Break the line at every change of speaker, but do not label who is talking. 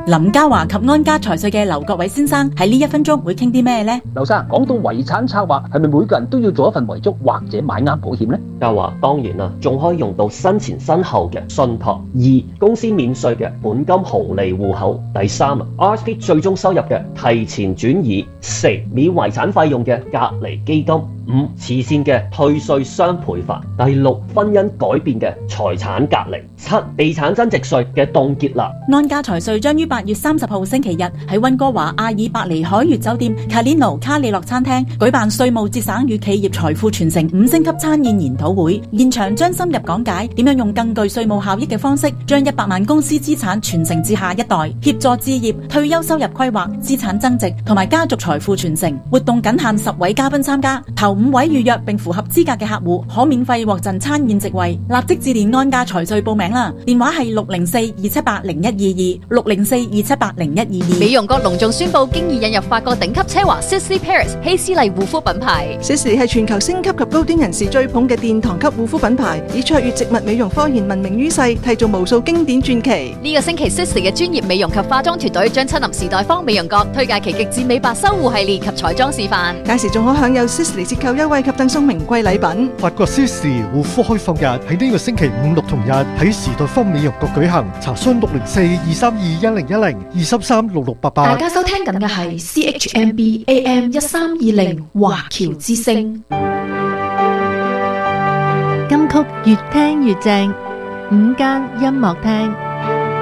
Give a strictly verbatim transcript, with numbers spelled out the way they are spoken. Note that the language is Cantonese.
林嘉華及安家財稅嘅劉國偉先生喺呢一分鐘會傾啲咩呢？
劉生，講到遺產策劃，係咪每個人都要做一份遺囑或者買啱保險呢？
嘉華當然啦，仲可以用到生前身後嘅信託。二、公司免稅嘅本金紅利戶口。第三啊 ，R S P 最終收入嘅提前轉移。四、免遺產費用嘅隔離基金。五、慈善嘅退稅雙倍法。第六、婚姻改變嘅財產隔離。七、地產增值稅嘅凍結啦。
安家財稅將於八月三十號星期日喺溫哥華阿爾伯尼海悅酒店 Calino 卡里諾餐廳舉辦稅務節省與企業財富傳承五星級餐宴研討會，現場將深入講解點樣用更具稅務效益嘅方式，將一百萬公司資產傳承至下一代，協助置業、退休收入規劃、資產增值同埋家族財富傳承。活動僅限十位嘉賓參加，頭五位預約並符合資格嘅客戶可免費獲贈餐宴席位，立即致電安家財稅報名啦！電話係六零四二七八零一二二六零四二七八零一二二。
美容閣隆重宣布，經已引入法國頂級奢華 Sisley Paris 希斯麗護膚品牌。
Sisley 係全球星級及高端人士追捧嘅殿堂級護膚品牌，以卓越植物美容科研聞名於世，締造無數經典傳奇。
呢個星期 Sisley 嘅專業美容及化妝團隊將親臨時代坊美容閣，推介其極致美白修護系列及彩妝示範。
屆時仲可享有 Sisley 折扣優惠及贈送名貴禮品。
法國 Sisley 護膚開放日喺呢個星期五六同日喺時代坊美容閣舉行，查詢六零四二三二一零一零二三三六六八八。
大家收聽緊嘅係 C H M B A M 一三二零華僑之聲。
金曲越聽越正，午間音樂廳。